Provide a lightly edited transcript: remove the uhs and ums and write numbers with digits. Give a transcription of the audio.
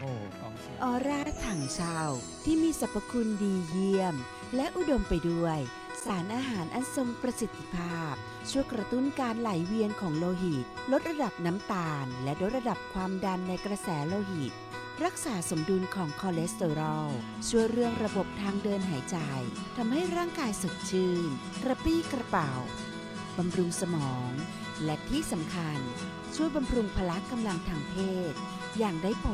อ้ของเสียออร่าถังเช่าที่มีสรรพคุณดีเยี่ยมและอุดมไปด้วยสารอาหารอันทรงประสิทธิภาพช่วยกระตุ้นการไหลเวียนของโลหิตลดระดับน้ำตาลและลดระดับความดันในกระแสโลหิตรักษาสมดุลของคอเลสเตอรอลช่วยเรื่องระบบทางเดินหายใจทำให้ร่างกายสดชื่นกระปรี้กระเป๋าบำรุงสมองและที่สำคัญช่วยบำรุงพละกำลังทางเพศอย่างได้ผล